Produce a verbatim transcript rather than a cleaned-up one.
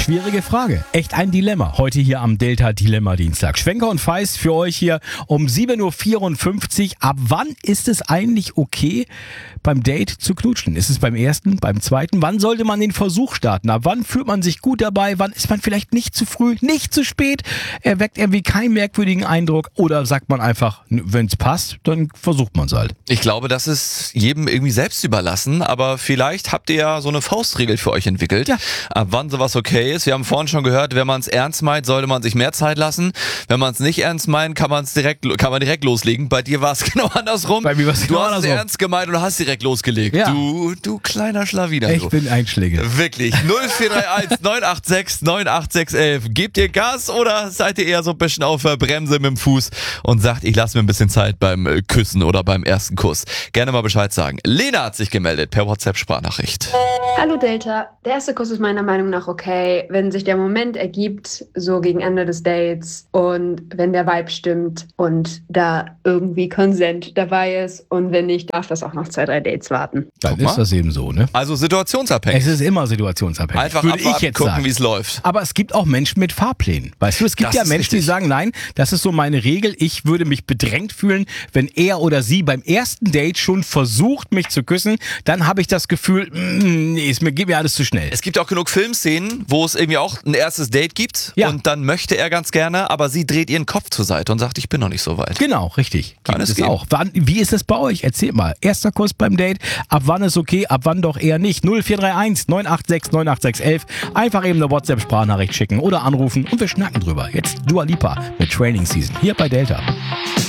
Schwierige Frage. Echt ein Dilemma. Heute hier am Delta Dilemma Dienstag. Schwenker und Feist für euch hier um sieben Uhr vierundfünfzig. Ab wann ist es eigentlich okay, beim Date zu knutschen? Ist es beim ersten, beim zweiten? Wann sollte man den Versuch starten? Ab wann fühlt man sich gut dabei? Wann ist man vielleicht nicht zu früh, nicht zu spät? Erweckt irgendwie keinen merkwürdigen Eindruck? Oder sagt man einfach, wenn es passt, dann versucht man es halt? Ich glaube, das ist jedem irgendwie selbst überlassen, aber vielleicht habt ihr ja so eine Faustregel für euch entwickelt, ja. ab wann sowas okay ist. Wir haben vorhin schon gehört, wenn man es ernst meint, sollte man sich mehr Zeit lassen. Wenn man es nicht ernst meint, kann man es direkt, kann man direkt loslegen. Bei dir war es genau andersrum. Bei mir war es Du genau hast es andersrum. ernst gemeint und hast direkt losgelegt. Ja. Du, du kleiner Schlawiner. Ich bin Einschläger. Wirklich. null vier drei eins neun acht sechs neun acht sechs elf. Gebt ihr Gas oder seid ihr eher so ein bisschen auf der Bremse mit dem Fuß und sagt, ich lasse mir ein bisschen Zeit beim Küssen oder beim ersten Kuss? Gerne mal Bescheid sagen. Lena hat sich gemeldet per WhatsApp-Sprachnachricht. Hallo Delta, der erste Kuss ist meiner Meinung nach okay, wenn sich der Moment ergibt, so gegen Ende des Dates und wenn der Vibe stimmt und da irgendwie Konsent dabei ist und wenn nicht, darf das auch noch zwei, drei Dates warten. Dann Guck mal. ist das eben so, ne? Also situationsabhängig. Es ist immer situationsabhängig. Einfach würde abwarten, ich jetzt gucken, sagen. wie es läuft. Aber es gibt auch Menschen mit Fahrplänen. Weißt du, es gibt Das ja ist Menschen, die richtig. sagen, nein, das ist so meine Regel. Ich würde mich bedrängt fühlen, wenn er oder sie beim ersten Date schon versucht, mich zu küssen. Dann habe ich das Gefühl, mm, nee, es mir geht mir alles zu schnell. Es gibt auch genug Filmszenen, wo es irgendwie auch ein erstes Date gibt Ja. und dann möchte er ganz gerne, aber sie dreht ihren Kopf zur Seite und sagt, ich bin noch nicht so weit. Genau, richtig. Kann Gibt es es geben. auch. Wann, wie ist es bei euch? Erzählt mal. Erster Kuss beim Date. Ab wann ist okay? Ab wann doch eher nicht? null vier drei eins neun acht sechs neun acht sechs elf. Einfach eben eine WhatsApp-Sprachnachricht schicken oder anrufen und wir schnacken drüber. Jetzt Dua Lipa mit Training Season hier bei Delta.